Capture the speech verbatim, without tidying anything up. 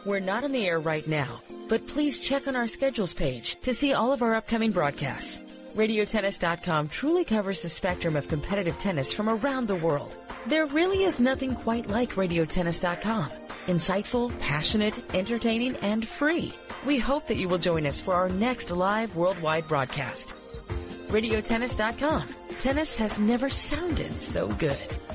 We're not on the air right now, but please check on our schedules page to see all of our upcoming broadcasts. Radio Tennis dot com truly covers the spectrum of competitive tennis from around the world. There really is nothing quite like Radio Tennis dot com. Insightful, passionate, entertaining, and free. We hope that you will join us for our next live worldwide broadcast. Radio Tennis dot com. Tennis has never sounded so good.